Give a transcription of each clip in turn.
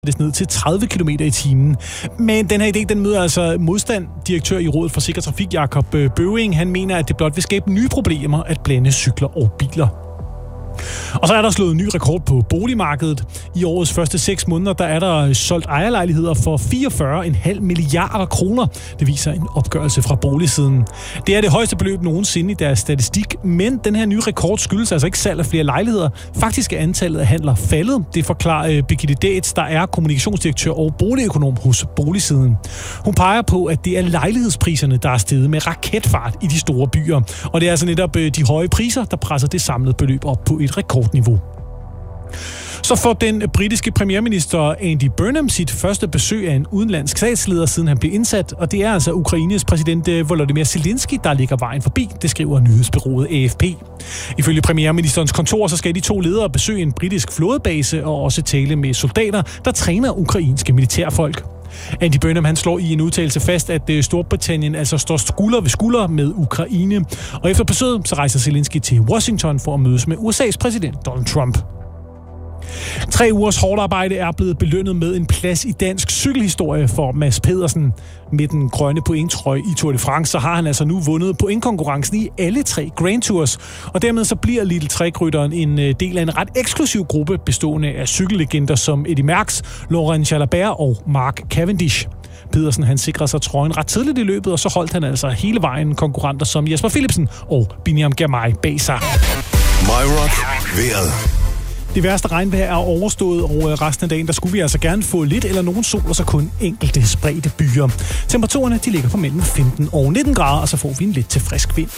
det ned til 30 km i timen. Men den her idé, den møder altså modstand. Direktør i Rådet for Sikker Trafik, Jakob Bøving, han mener, at det blot vil skabe nye problemer at blande cykler og biler. Og så er der slået en ny rekord på boligmarkedet. I årets første 6 måneder, der er der solgt ejerlejligheder for 44,5 milliarder kroner. Det viser en opgørelse fra boligsiden. Det er det højeste beløb nogensinde i deres statistik, men den her nye rekord skyldes altså ikke salg af flere lejligheder. Faktisk er antallet af handler faldet. Det forklarer Birgitte Daetz, der er kommunikationsdirektør og boligøkonom hos boligsiden. Hun peger på, at det er lejlighedspriserne, der er steget med raketfart i de store byer. Og det er altså netop de høje priser, der presser det samlede beløb op på et rekordniveau. Så får den britiske premierminister Andy Burnham sit første besøg af en udenlandsk statsleder, siden han blev indsat, og det er altså Ukraines præsident Volodymyr Zelensky, der ligger vejen forbi, det skriver nyhedsbureauet AFP. Ifølge premierministerens kontor, så skal de 2 ledere besøge en britisk flådebase og også tale med soldater, der træner ukrainske militærfolk. Andy Burnham, han slår i en udtalelse fast, at Storbritannien altså står skulder ved skulder med Ukraine. Og efter besøget, så rejser Zelensky til Washington for at mødes med USA's præsident Donald Trump. 3 ugers hårdt arbejde er blevet belønnet med en plads i dansk cykelhistorie for Mads Pedersen. Med den grønne pointtrøje i Tour de France, så har han altså nu vundet pointkonkurrencen i alle 3 Grand Tours. Og dermed så bliver Little Trek-rytteren en del af en ret eksklusiv gruppe, bestående af cykellegender som Eddy Merckx, Laurent Jalabert og Mark Cavendish. Pedersen, han sikrede sig trøjen ret tidligt i løbet, og så holdt han altså hele vejen konkurrenter som Jesper Philipsen og Biniam Girmay bag sig. My Rock vejret. Det værste regnvejr er overstået, og resten af dagen, der skulle vi altså gerne få lidt eller nogen sol, og så kun enkelte spredte byer. Temperaturerne, de ligger på mellem 15 og 19 grader, og så får vi en lidt til frisk vind.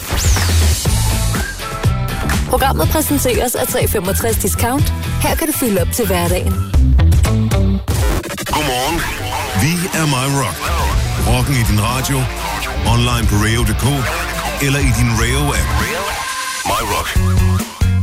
Programmet præsenteres af 365 Discount. Her kan du fylde op til hverdagen. Godmorgen. Vi er My Rock. Rocken i din radio, online på radio.dk eller i din Radio-app. My Rock.